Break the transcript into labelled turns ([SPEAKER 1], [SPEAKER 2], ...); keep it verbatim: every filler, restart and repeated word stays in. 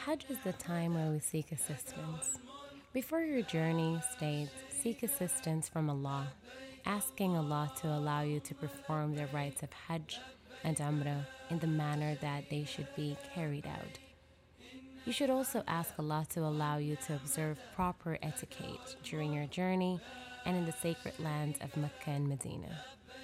[SPEAKER 1] Hajj is the time where we seek assistance. Before your journey, states, seek assistance from Allah, asking Allah to allow you to perform the rites of Hajj and Umrah in the manner that they should be carried out. You should also ask Allah to allow you to observe proper etiquette during your journey and in the sacred lands of Mecca and Medina.